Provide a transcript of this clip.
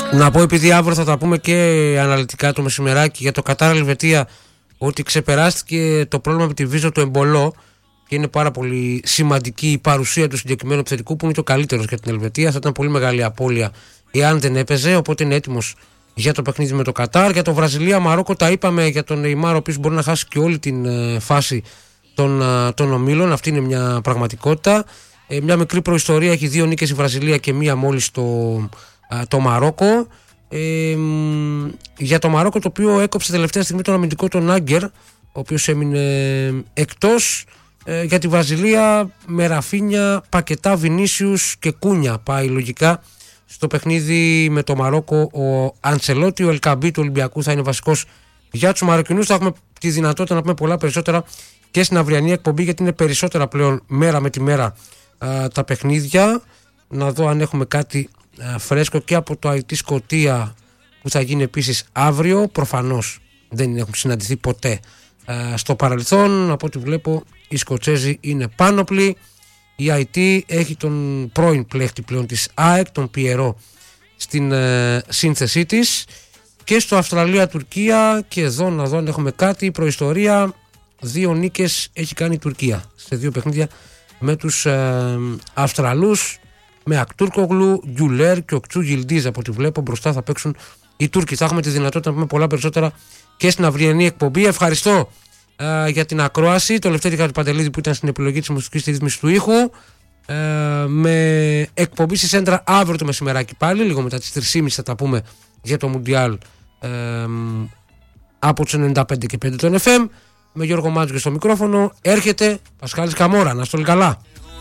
Να πω, επειδή αύριο θα τα πούμε και αναλυτικά το μεσημεράκι για το Κατάρ Ελβετία, ότι ξεπεράστηκε το πρόβλημα με τη βίζα του Εμπολό και είναι πάρα πολύ σημαντική η παρουσία του συγκεκριμένου επιθετικού που είναι το καλύτερο για την Ελβετία. Θα ήταν πολύ μεγάλη απώλεια εάν δεν έπαιζε, οπότε είναι έτοιμος για το παιχνίδι με το Κατάρ. Για το Βραζιλία-Μαρόκο τα είπαμε, για τον Νεϊμάρ, ο οποίος μπορεί να χάσει και όλη την φάση των ομίλων. Αυτή είναι μια πραγματικότητα. Μια μικρή προϊστορία, έχει 2 νίκες η Βραζιλία και 1 μόλις το Μαρόκο. Για το Μαρόκο, το οποίο έκοψε τελευταία στιγμή τον αμυντικό τον Άγκερ, ο οποίος έμεινε εκτός. Για τη Βραζιλία με Ραφίνια, Πακετά, Βινίσιους και Κούνια πάει λογικά στο παιχνίδι με το Μαρόκο ο Αντσελότη. Ο Ελκαμπή του Ολυμπιακού θα είναι βασικός για τους Μαροκινούς. Θα έχουμε τη δυνατότητα να πούμε πολλά περισσότερα και στην αυριανή εκπομπή, γιατί είναι περισσότερα πλέον μέρα με τη μέρα τα παιχνίδια. Να δω αν έχουμε κάτι φρέσκο και από το ΑΕΤ Σκωτία που θα γίνει επίσης αύριο. Προφανώς δεν έχουν συναντηθεί ποτέ στο παρελθόν. Από ό,τι βλέπω οι Σκοτσέζοι είναι πάνωπλοι. Η ΑΕΤ έχει τον πρώην πλέχτη πλέον της ΑΕΚ, τον Πιερό, στην σύνθεσή της. Και στο Αυστραλία-Τουρκία, και εδώ να δω αν έχουμε κάτι προϊστορία. 2 νίκες έχει κάνει η Τουρκία σε 2 παιχνίδια με τους Αυστραλούς, με Ακτούρκογλου, Γκιουλέρ και Οκτσού Γιλντίζ. Από ό,τι βλέπω μπροστά θα παίξουν οι Τούρκοι. Θα έχουμε τη δυνατότητα να πούμε πολλά περισσότερα και στην αυριανή εκπομπή. Ευχαριστώ για την ακρόαση. Το Λευτέρη του Παντελίδη που ήταν στην επιλογή της μουσικής ρύθμισης του ήχου. Με εκπομπή στη Σέντρα αύριο το μεσημεράκι πάλι, λίγο μετά τις 3.30 θα τα πούμε για το Μουντιάλ από τους 95 και 5 των FM. Με Γιώργο Μάτζιο στο μικρόφωνο. Έρχεται Πασχάλης Καμόρα. Να στο καλά.